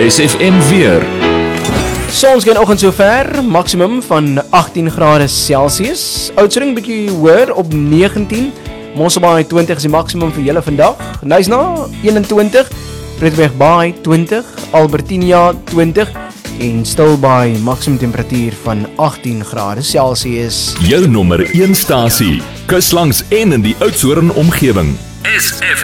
SFM weer. Ons gaan oggend sover, maksimum van 18 grade Celsius. Oudtshoorn bietjie hoër op 19. Mosselbaai 20 is die maksimum vir julle vandag. Knysna 21, Pietermaritzburg Baai 20, Albertinia 20 en Stilbaai maksimum temperatuur van 18 grade Celsius. Jou nommer 1 stasie, kus langs en in die Oudtshoorn omgewing. SFM.